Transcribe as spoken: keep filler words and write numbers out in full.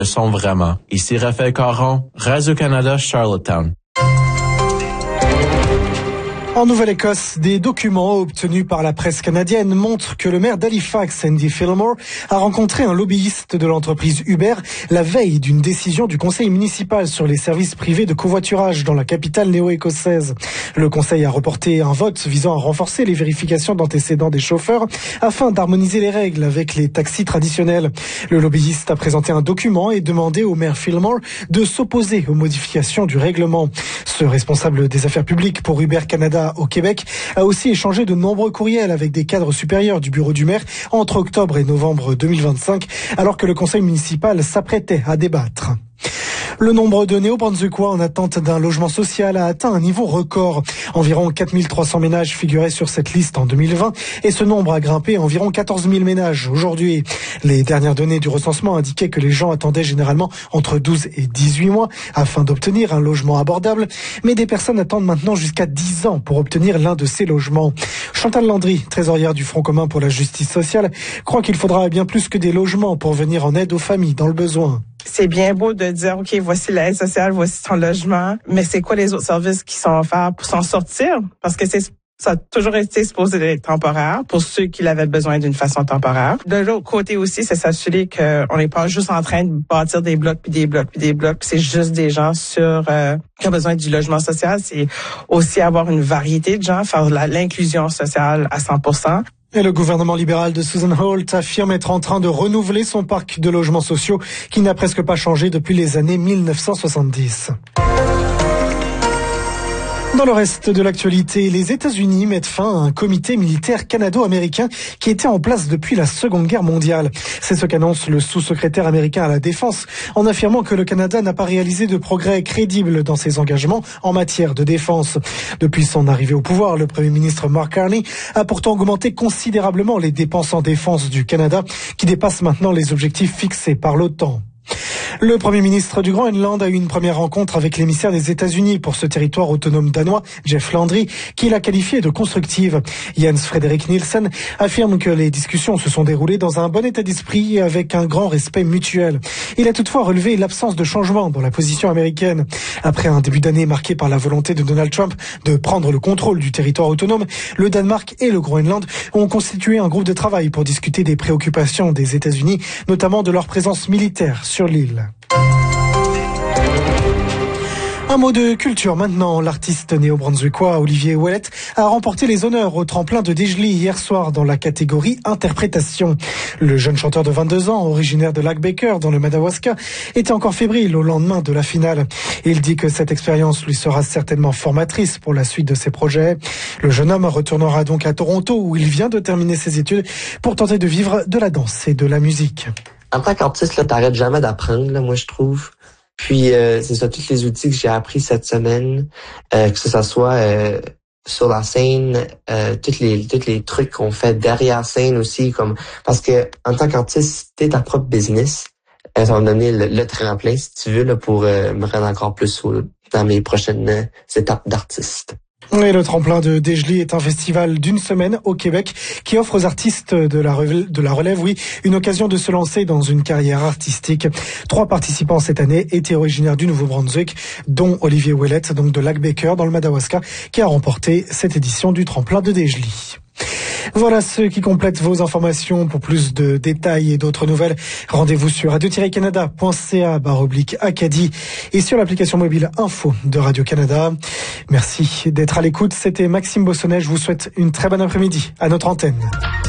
sont vraiment. Ici Raphaël Caron, Radio-Canada, Charlottetown. En Nouvelle-Écosse, des documents obtenus par la presse canadienne montrent que le maire d'Halifax, Andy Fillmore, a rencontré un lobbyiste de l'entreprise Uber la veille d'une décision du conseil municipal sur les services privés de covoiturage dans la capitale néo-écossaise. Le conseil a reporté un vote visant à renforcer les vérifications d'antécédents des chauffeurs afin d'harmoniser les règles avec les taxis traditionnels. Le lobbyiste a présenté un document et demandé au maire Fillmore de s'opposer aux modifications du règlement. Ce responsable des affaires publiques pour Uber Canada au Québec a aussi échangé de nombreux courriels avec des cadres supérieurs du bureau du maire entre octobre et novembre deux mille vingt-cinq, alors que le conseil municipal s'apprêtait à débattre. Le nombre de néo-brunswickois en attente d'un logement social a atteint un niveau record. Environ quatre mille trois cents ménages figuraient sur cette liste en deux mille vingt et ce nombre a grimpé à environ quatorze mille ménages aujourd'hui. Les dernières données du recensement indiquaient que les gens attendaient généralement entre douze et dix-huit mois afin d'obtenir un logement abordable, mais des personnes attendent maintenant jusqu'à dix ans pour obtenir l'un de ces logements. Chantal Landry, trésorière du Front commun pour la justice sociale, croit qu'il faudra bien plus que des logements pour venir en aide aux familles dans le besoin. C'est bien beau de dire, OK, voici l'aide sociale, voici ton logement, mais c'est quoi les autres services qui sont offerts pour s'en sortir? Parce que c'est ça a toujours été supposé être temporaire pour ceux qui l'avaient besoin d'une façon temporaire. De l'autre côté aussi, c'est s'assurer qu'on n'est pas juste en train de bâtir des blocs, puis des blocs, puis des blocs, puis c'est juste des gens sur euh, qui ont besoin du logement social. C'est aussi avoir une variété de gens, faire la, l'inclusion sociale à cent pour cent. Et le gouvernement libéral de Susan Holt affirme être en train de renouveler son parc de logements sociaux qui n'a presque pas changé depuis les années mille neuf cent soixante-dix. Dans le reste de l'actualité, les États-Unis mettent fin à un comité militaire canado-américain qui était en place depuis la Seconde Guerre mondiale. C'est ce qu'annonce le sous-secrétaire américain à la Défense en affirmant que le Canada n'a pas réalisé de progrès crédibles dans ses engagements en matière de défense. Depuis son arrivée au pouvoir, le Premier ministre Mark Carney a pourtant augmenté considérablement les dépenses en défense du Canada qui dépassent maintenant les objectifs fixés par l'OTAN. Le Premier ministre du Groenland a eu une première rencontre avec l'émissaire des États-Unis pour ce territoire autonome danois, Jeff Landry, qui l'a qualifié de constructive. Jens Frederik Nielsen affirme que les discussions se sont déroulées dans un bon état d'esprit et avec un grand respect mutuel. Il a toutefois relevé l'absence de changement dans la position américaine. Après un début d'année marqué par la volonté de Donald Trump de prendre le contrôle du territoire autonome, le Danemark et le Groenland ont constitué un groupe de travail pour discuter des préoccupations des États-Unis, notamment de leur présence militaire sur l'île. Un mot de culture maintenant. L'artiste néo-brunswickois Olivier Ouellet a remporté les honneurs au tremplin de Dégelée hier soir dans la catégorie interprétation. Le jeune chanteur de vingt-deux ans, originaire de Lac Baker dans le Madawaska, était encore fébrile au lendemain de la finale. Il dit que cette expérience lui sera certainement formatrice pour la suite de ses projets. Le jeune homme retournera donc à Toronto où il vient de terminer ses études pour tenter de vivre de la danse et de la musique. En tant qu'artiste, là, t'arrêtes jamais d'apprendre, là, moi, je trouve. Puis, euh, c'est ça, tous les outils que j'ai appris cette semaine, euh, que ce soit euh, sur la scène, euh, tous les tous les trucs qu'on fait derrière scène aussi, comme parce que en tant qu'artiste, t'es ta propre business. Euh, ça va me donner le, le tremplin, si tu veux, là, pour euh, me rendre encore plus haut dans mes prochaines euh, étapes d'artiste. Et le tremplin de Dégelée est un festival d'une semaine au Québec qui offre aux artistes de la relève, de la relève, oui, une occasion de se lancer dans une carrière artistique. Trois participants cette année étaient originaires du Nouveau-Brunswick, dont Olivier Ouellet, donc de Lac Baker dans le Madawaska, qui a remporté cette édition du tremplin de Dégelée. Voilà ce qui complète vos informations. Pour plus de détails et d'autres nouvelles, rendez-vous sur radio tiret canada point c a barre oblique Acadie et sur l'application mobile Info de Radio-Canada. Merci d'être à l'écoute. C'était Maxime Bossonnet. Je vous souhaite une très bonne après-midi à notre antenne.